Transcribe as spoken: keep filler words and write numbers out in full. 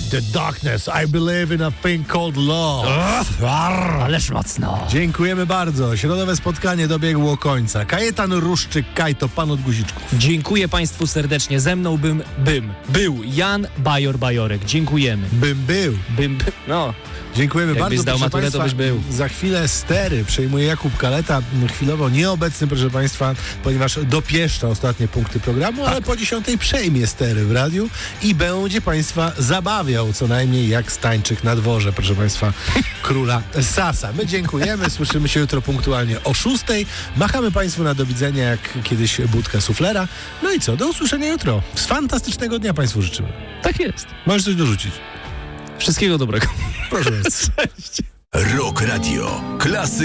The Darkness, I Believe in a Thing Called Love. Ależ mocno. Dziękujemy bardzo. Środowe spotkanie dobiegło końca. Kajetan Ruszczyk, Kajto, pan od guziczków. Dziękuję Państwu serdecznie. Ze mną bym, bym, był Jan Bajor-Bajorek. Dziękujemy. Bym był. Bym, by, no. Dziękujemy Jakbyś bardzo, zdał proszę maturę, Państwa. to byś był. Za chwilę stery przejmuje Jakub Kaleta, chwilowo nieobecny, proszę Państwa, ponieważ dopieszcza ostatnie punkty programu, ale po dziesiątej przejmie stery w radiu i będzie Państwa zabawiał, co najmniej jak Stańczyk na dworze, proszę Państwa, króla Sasa. My dziękujemy, słyszymy się jutro punktualnie o szóstej. Machamy Państwu na do widzenia, jak kiedyś budka suflera. No i co, do usłyszenia jutro. Z fantastycznego dnia Państwu życzymy. Tak jest. Możesz coś dorzucić. Wszystkiego dobrego. Proszę bardzo. Cześć. Rock Radio. Klasy